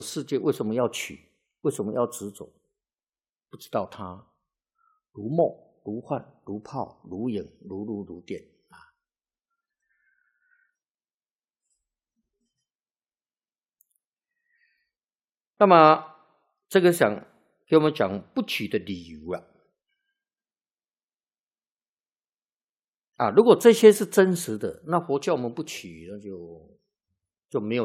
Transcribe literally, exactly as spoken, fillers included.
世界为什么要取？为什么要执着？不知道它如梦、如幻、如泡、如影、如露、如电啊。那么这个想给我们讲不取的理由啊。啊，如果这些是真实的，那佛教我们不取，那就就没有。